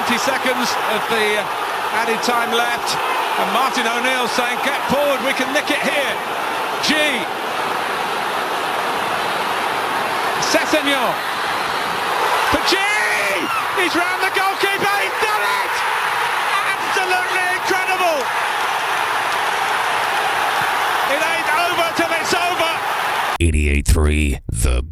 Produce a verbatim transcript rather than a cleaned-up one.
twenty seconds of the added time left, and Martin O'Neill saying, get forward, we can nick it here. G. Sessegnon for G. He's round the goalkeeper, he's done it! Absolutely incredible! It ain't over till it's over! eighty-eight three The